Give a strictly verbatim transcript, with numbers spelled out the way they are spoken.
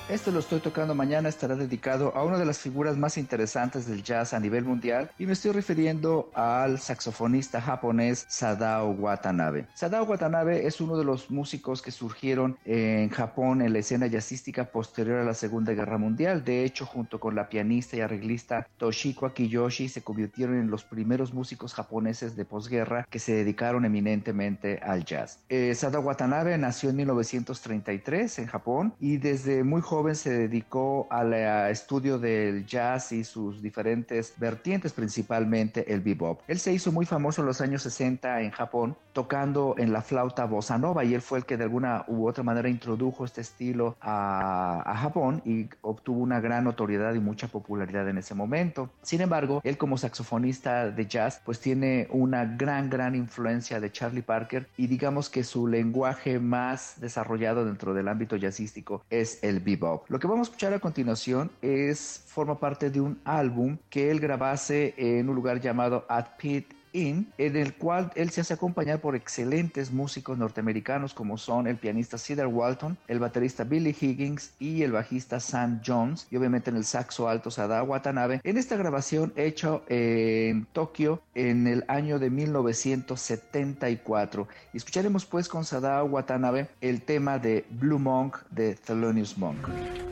Este lo estoy tocando mañana, estará dedicado a una de las figuras más interesantes del jazz a nivel mundial y me estoy refiriendo al saxofonista japonés Sadao Watanabe. Sadao Watanabe es uno de los músicos que surgieron en Japón en la escena jazzística posterior a la Segunda Guerra Mundial. De hecho, junto con la pianista y arreglista Toshiko Kiyoshi, se convirtieron en los primeros músicos japoneses de posguerra que se dedicaron eminentemente al jazz. Eh, Sadao Watanabe nació en mil novecientos treinta y tres en Japón y desde muy joven se dedicó al estudio del jazz y sus diferentes vertientes, principalmente el bebop. Él se hizo muy famoso en los años sesenta en Japón tocando en la flauta bossa nova y él fue el que de alguna u otra manera introdujo este estilo a, a Japón y obtuvo una gran notoriedad y mucha popularidad en ese momento. Sin embargo, él como saxofonista de jazz pues tiene una gran gran influencia de Charlie Parker y digamos que su lenguaje más desarrollado dentro del ámbito jazzístico es el bebop. Lo que vamos a escuchar a continuación es forma parte de un álbum que él grabase en un lugar llamado At Pit Inn, en el cual él se hace acompañar por excelentes músicos norteamericanos como son el pianista Cedar Walton, el baterista Billy Higgins y el bajista Sam Jones, y obviamente en el saxo alto Sadao Watanabe, en esta grabación hecha en Tokio en el año de mil novecientos setenta y cuatro. Y escucharemos pues con Sadao Watanabe el tema de Blue Monk de Thelonious Monk.